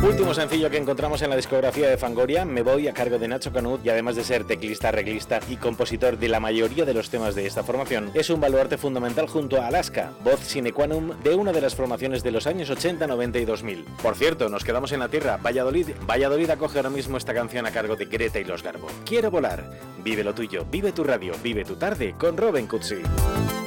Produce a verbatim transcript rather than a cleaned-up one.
Último sencillo que encontramos en la discografía de Fangoria, Me Voy, a cargo de Nacho Canut, y además de ser teclista, arreglista y compositor de la mayoría de los temas de esta formación, es un baluarte fundamental junto a Alaska, voz sine qua non de una de las formaciones de los años ochenta, noventa y dos mil. Por cierto, nos quedamos en la tierra. Valladolid, Valladolid acoge ahora mismo esta canción a cargo de Greta y los Garbo. Quiero volar, vive lo tuyo, vive tu radio, vive tu tarde con Robin Cutsi.